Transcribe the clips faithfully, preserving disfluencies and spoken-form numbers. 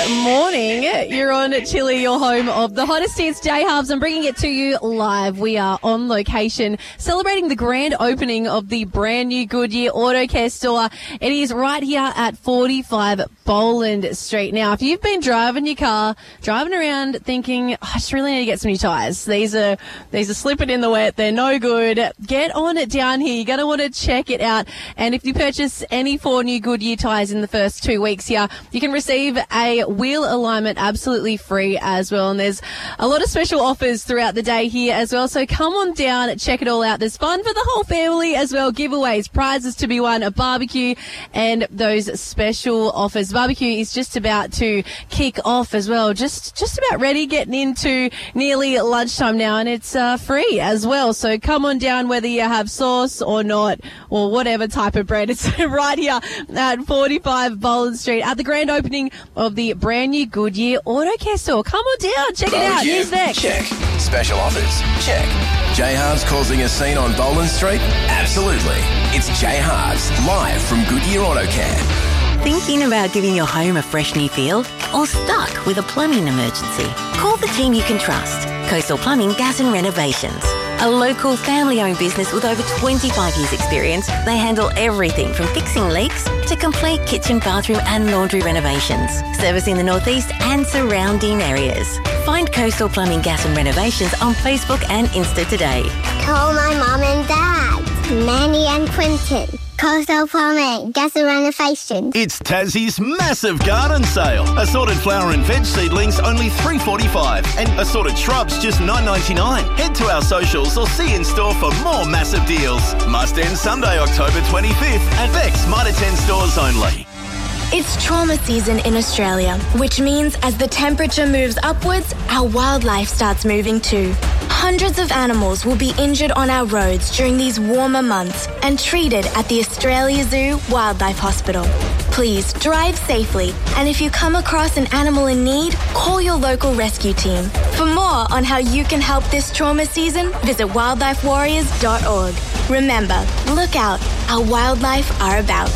morning. You're on Chili, your home of the hottest hits, J-Hubs. I'm bringing it to you live. We are on location celebrating the grand opening of the brand new Goodyear Auto Care store. It is right here at forty-five Boland Street. Now, if you've been driving your car, driving around thinking, oh, I just really need to get some new tyres. These are, these are slipping in the wet. They're no good. Get on it down here. You're going to want to check it out. And if you purchase any four new Goodyear tyres in the first two weeks here, you can receive a wheel alignment absolutely free as well. And there's a lot of special offers throughout the day here as well. So come on down, check it all out. There's fun for the whole family as well. Giveaways, prizes to be won, a barbecue, and those special offers. Barbecue is just about to kick off as well. Just just about ready, getting into nearly lunchtime now, and it's uh, free as well. So come on down, whether you have sauce or not, or whatever type of bread. It's right here at forty-five Boland Street at the grand opening of the brand new Goodyear Auto Care store. Come on down, check it out. News next. Check. Special offers? Check. J-Hubs causing a scene on Boland Street? Absolutely. It's J-Hubs live from Goodyear Auto Care. Thinking about giving your home a fresh new feel? Or stuck with a plumbing emergency? Call the team you can trust. Coastal Plumbing, Gas and Renovations. A local family-owned business with over twenty-five years experience, they handle everything from fixing leaks to complete kitchen, bathroom and laundry renovations. Servicing the northeast and surrounding areas. Find Coastal Plumbing, Gas and Renovations on Facebook and Insta today. Call my mum and dad, Manny and Quinton. Coastal Plumbing, Gas and Renovations. It's Tassie's massive garden sale. Assorted flower and veg seedlings only three dollars forty-five and assorted shrubs just nine dollars ninety-nine. Head to our socials or see in store for more massive deals. Must end Sunday, October twenty-fifth at Beck's Mitre ten stores only. It's trauma season in Australia, which means as the temperature moves upwards, our wildlife starts moving too. Hundreds of animals will be injured on our roads during these warmer months and treated at the Australia Zoo Wildlife Hospital. Please drive safely, and if you come across an animal in need, call your local rescue team. For more on how you can help this trauma season, visit wildlife warriors dot org. Remember, look out, our wildlife are about.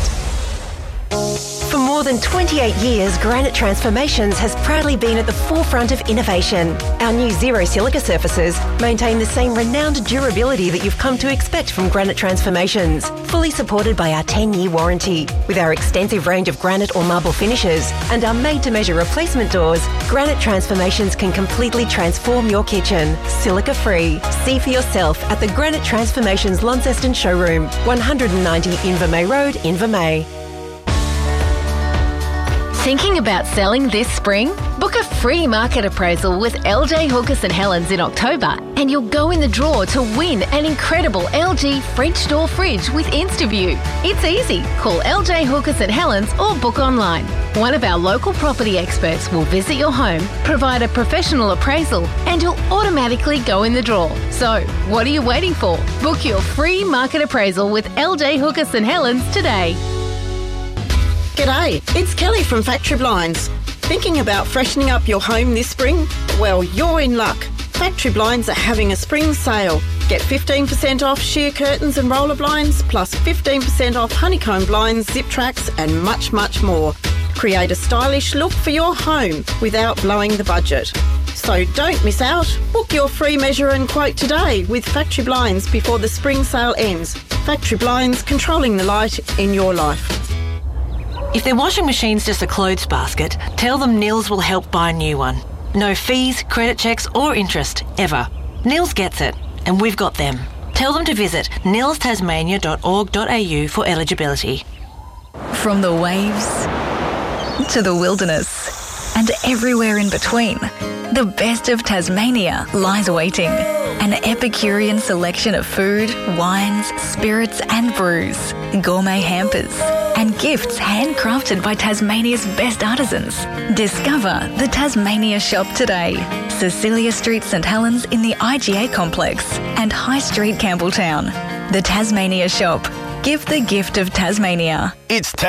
For more than twenty-eight years, Granite Transformations has proudly been at the forefront of innovation. Our new zero silica surfaces maintain the same renowned durability that you've come to expect from Granite Transformations, fully supported by our ten-year warranty. With our extensive range of granite or marble finishes and our made-to-measure replacement doors, Granite Transformations can completely transform your kitchen, silica-free. See for yourself at the Granite Transformations Launceston showroom, one ninety Invermay Road, Invermay. Thinking about selling this spring? Book a free market appraisal with L J Hookers and Helens in October and you'll go in the draw to win an incredible L G French door fridge with InstaView. It's easy. Call L J Hookers and Helens or book online. One of our local property experts will visit your home, provide a professional appraisal and you'll automatically go in the draw. So, what are you waiting for? Book your free market appraisal with L J Hookers and Helens today. G'day, it's Kelly from Factory Blinds. Thinking about freshening up your home this spring? Well, you're in luck. Factory Blinds are having a spring sale. Get fifteen percent off sheer curtains and roller blinds, plus fifteen percent off honeycomb blinds, zip tracks and much, much more. Create a stylish look for your home without blowing the budget. So don't miss out. Book your free measure and quote today with Factory Blinds before the spring sale ends. Factory Blinds, controlling the light in your life. If their washing machine's just a clothes basket, tell them Nils will help buy a new one. No fees, credit checks or interest, ever. Nils gets it, and we've got them. Tell them to visit nils tasmania dot org dot a u for eligibility. From the waves to the wilderness and everywhere in between, the best of Tasmania lies waiting. An Epicurean selection of food, wines, spirits and brews, gourmet hampers and gifts handcrafted by Tasmania's best artisans. Discover the Tasmania Shop today. Cecilia Street, St Helens in the I G A complex and High Street, Campbelltown. The Tasmania Shop. Give the gift of Tasmania. It's